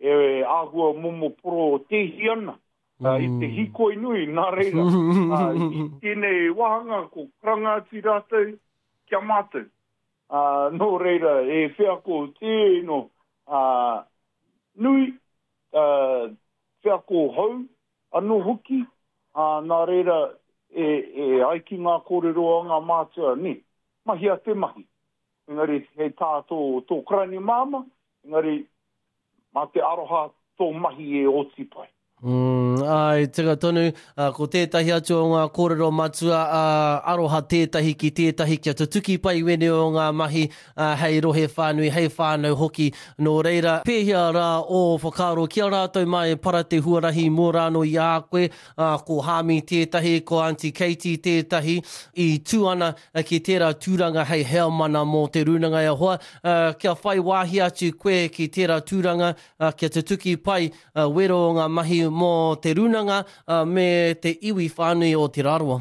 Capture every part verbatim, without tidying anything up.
e ahua momo poro te hiana. Uh, I te hiko inui, nā reira. Uh, I tēnei wahanga ko kranga tirātou kia mātou. Uh, no reira, e whea ko tēno uh, nui, uh, whea ko hau, anō hoki, uh, nā reira, e, e aiki ngā kōrero o ngā mātua, ne, mahi a te mahi. Engari, hei tātō tō krani māma, engari, mā te aroha tō mahi e oti pai. Mm, ai, tega tonu, uh, ko tētahi atu o ngā kōrero matua, uh, aroha tētahi ki tētahi kia te tuki pai wene o ngā mahi, uh, hei rohe whānui, hei whānau hoki no reira. Pēhia rā o whakaro kia rātou mai para te huarahi mō rāno i a koe, uh, ko Hami tētahi, ko Auntie Katie tētahi, i tū ana uh, ki tērā tūranga hei heo mana mō te runanga e hoa. Uh, kia whai wāhi atu koe ki tērā tūranga, uh, kia te tuki pai uh, wero o ngā mahi mō te runanga uh, me te iwi whānui o te rāroa.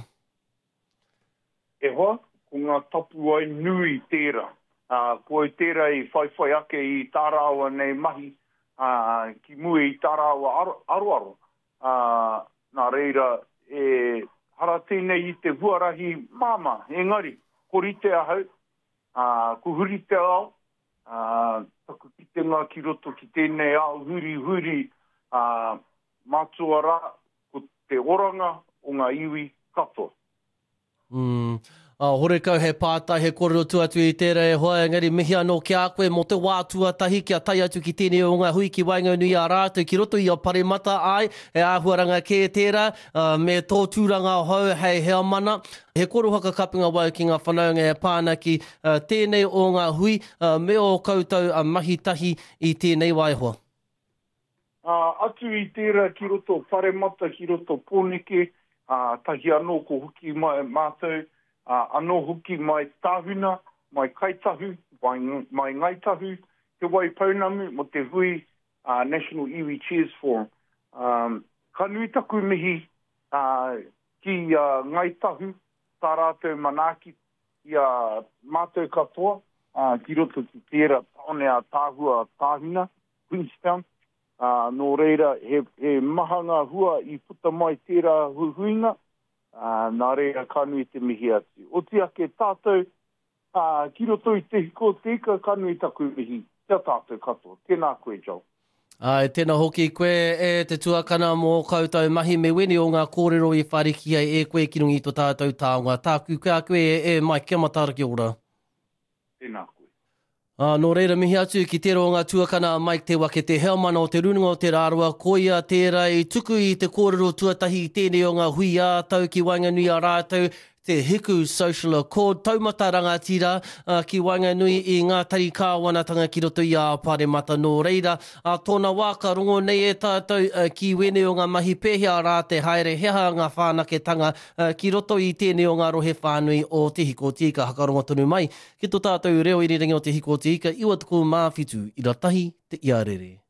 E hoa, ko ngā tapu ai nui tērā. Uh, ko e tērā i whaiwhai ake i tārawa nei mahi, uh, ki mui i tārawa aroaro. Uh, nā reira, e hara tēnei i te huarahi māma, engari, ko rite ahau, uh, ko hurite au, uh, taku ki te ngā ki roto ki tēnei au, huri, huri, uh, mātua rā, ko te oranga o ngā iwi katoa. Mm. Uh, hore kau he pātai, he kōrero tuatu i tērā e hoa, engari mihi anō ki a koe mō te wā tuatahi kia tai atu ki tēnei o ngā hui ki wainga nui a rātou ki roto i a paremata ai, e āhuaranga kē tērā, uh, me tō tūranga hau hei hea mana. He koro haka kapinga wai ki ngā whanaunga e pāna ki uh, tēnei o ngā hui, uh, me o koutou a mahitahi i tēnei waihoa. Uh, atu i tērā ki roto paremata, ki roto pōneke, uh, tahi anō ko huki mai mātou, uh, anō huki mai tāhuna, mai kaitahu, mai, mai ngaitahu, te wai paunamu mo te hui uh, National Iwi Cheers Forum. Um, ka nui taku mihi uh, ki uh, ngaitahu, tā rātou manaaki i uh, mātou katoa, uh, ki roto ki tērā taone a tāhua tāhuna, Queenstown. Uh, no reira, he, he mahanga hua i puta mai tērā huhuinga, uh, nā reira kanui te mihi atu. O te ake tātou, uh, ki roto i te hiko teka, kanui taku mihi, te tātou katoa. Tēnā koe, Joe. Ai, tēnā hoki koe e te tuakana mō koutou mahi me wene o ngā kōrero i whariki ai e koe ki rungi tō tātou tāonga. Tāku kia koe e, e mai kia matara ki ora. Tēnā koe. Uh, no reira mihi atu ki tēro o ngā tuakana mai te wake te heo mana o te runanga o te rāroa, koia tērā i tuku i te kōrero tuatahi i tēnei o ngā hui ātau ki Wainganui a rātou, te Hiku Social Accord, taumata rangatira uh, ki Wainganui i ngā tari kāwanatanga ki roto i a Paremata no reira. Uh, tōna wā ka rongo nei e tātou uh, ki wene o ngā mahi pēhea rā te haere heha ngā whānaketanga uh, ki roto i tēnei o ngā rohe whānui o te hiko tika hakarongo tonu mai. Ki tō tātou reo i rerengi o te hiko tika, iwa tuku mā whitu i ratahi te iarere.